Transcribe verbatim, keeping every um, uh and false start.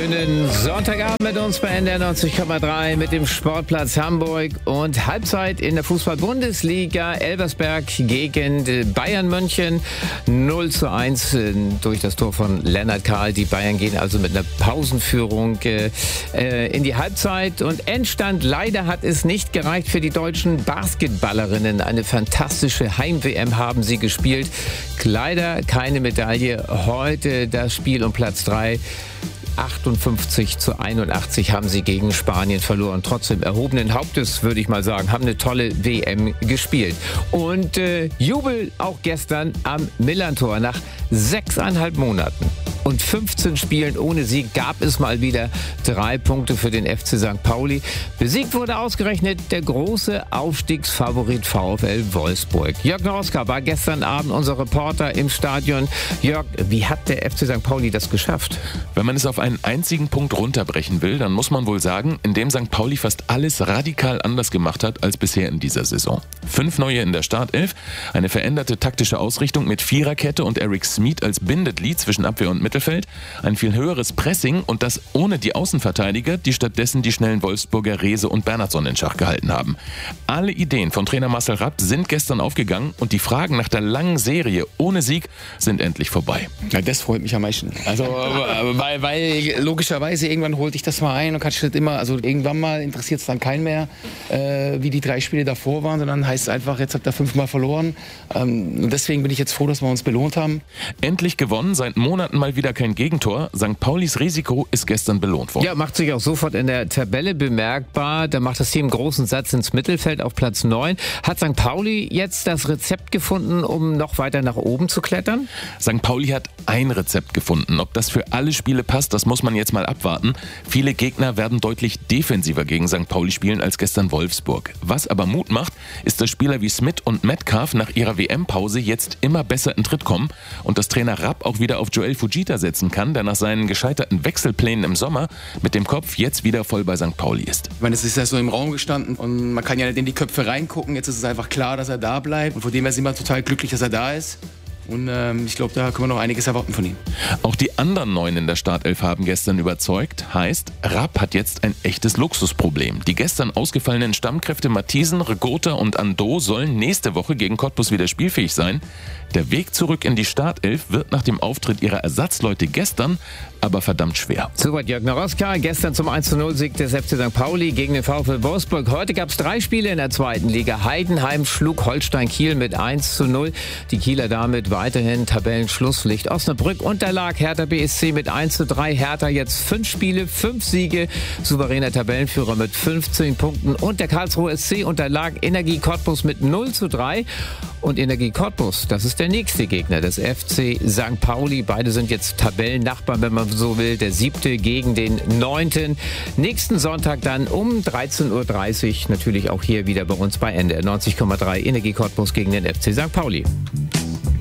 Schönen Sonntagabend mit uns bei N D R neunzig Komma drei mit dem Sportplatz Hamburg und Halbzeit in der Fußball-Bundesliga. Elversberg gegen Bayern München null zu eins durch das Tor von Lennart Kahl. Die Bayern gehen also mit einer Pausenführung äh, in die Halbzeit und Endstand. Leider hat es nicht gereicht für die deutschen Basketballerinnen. Eine fantastische Heim-W M haben sie gespielt. Leider keine Medaille. Heute das Spiel um Platz drei. achtundfünfzig zu einundachtzig haben sie gegen Spanien verloren. Trotzdem erhobenen Hauptes, würde ich mal sagen, haben eine tolle W M gespielt. Und äh, Jubel auch gestern am Millerntor. Nach sechseinhalb Monaten und fünfzehn Spielen ohne Sieg gab es mal wieder drei Punkte für den F C Sankt Pauli. Besiegt wurde ausgerechnet der große Aufstiegsfavorit VfL Wolfsburg. Jörg Noroska war gestern Abend unser Reporter im Stadion. Jörg, wie hat der F C Sankt Pauli das geschafft? Wenn man es auf einen einzigen Punkt runterbrechen will, dann muss man wohl sagen, indem Sankt Pauli fast alles radikal anders gemacht hat als bisher in dieser Saison. Fünf neue in der Startelf, eine veränderte taktische Ausrichtung mit Viererkette und Eric Smith als Bindeglied zwischen Abwehr und Mittelfeld, ein viel höheres Pressing und das ohne die Außenverteidiger, die stattdessen die schnellen Wolfsburger Rehse und Bernhardsson in Schach gehalten haben. Alle Ideen von Trainer Marcel Rapp sind gestern aufgegangen und die Fragen nach der langen Serie ohne Sieg sind endlich vorbei. Ja, das freut mich am meisten. Also, weil, weil logischerweise irgendwann holt dich das mal ein und kannst nicht immer, also irgendwann mal interessiert es dann keinen mehr, äh, wie die drei Spiele davor waren, sondern heißt es einfach, jetzt habt ihr fünfmal verloren. Ähm, und deswegen bin ich jetzt froh, dass wir uns belohnt haben. Endlich gewonnen, seit Monaten mal wieder kein Gegentor. Sankt Paulis Risiko ist gestern belohnt worden. Ja, macht sich auch sofort in der Tabelle bemerkbar. Da macht das Team einen großen Satz ins Mittelfeld auf Platz neun. Hat Sankt Pauli jetzt das Rezept gefunden, um noch weiter nach oben zu klettern? Sankt Pauli hat ein Rezept gefunden. Ob das für alle Spiele passt, das muss man jetzt mal abwarten. Viele Gegner werden deutlich defensiver gegen Sankt Pauli spielen als gestern Wolfsburg. Was aber Mut macht, ist, dass Spieler wie Smith und Metcalf nach ihrer W M-Pause jetzt immer besser in Tritt kommen und dass Trainer Rapp auch wieder auf Joel Fujita setzen kann, der nach seinen gescheiterten Wechselplänen im Sommer mit dem Kopf jetzt wieder voll bei Sankt Pauli ist. Ich meine, es ist ja so im Raum gestanden und man kann ja nicht in die Köpfe reingucken. Jetzt ist es einfach klar, dass er da bleibt und von dem her sind wir total glücklich, dass er da ist. Und ähm, ich glaube, da können wir noch einiges erwarten von ihm. Auch die anderen neun in der Startelf haben gestern überzeugt. Heißt, Rapp hat jetzt ein echtes Luxusproblem. Die gestern ausgefallenen Stammkräfte Matthiesen, Regota und Ando sollen nächste Woche gegen Cottbus wieder spielfähig sein. Der Weg zurück in die Startelf wird nach dem Auftritt ihrer Ersatzleute gestern aber verdammt schwer. Soweit Jörg Noroska. Gestern zum eins zu null Sieg des F C Sankt Pauli gegen den VfL Wolfsburg. Heute gab es drei Spiele in der zweiten Liga. Heidenheim schlug Holstein Kiel mit eins zu null. Die Kieler damit weiterhin Tabellenschlusslicht. Osnabrück unterlag Hertha B S C mit eins zu drei. Hertha jetzt fünf Spiele, fünf Siege. Souveräner Tabellenführer mit fünfzehn Punkten. Und der Karlsruher S C unterlag Energie Cottbus mit null zu drei. Und Energie Cottbus, das ist der nächste Gegner des F C Sankt Pauli. Beide sind jetzt Tabellennachbarn, wenn man so will. Der siebte gegen den neunten. Nächsten Sonntag dann um dreizehn Uhr dreißig. Natürlich auch hier wieder bei uns bei N D R neunzig Komma drei. Energie Cottbus gegen den F C Sankt Pauli.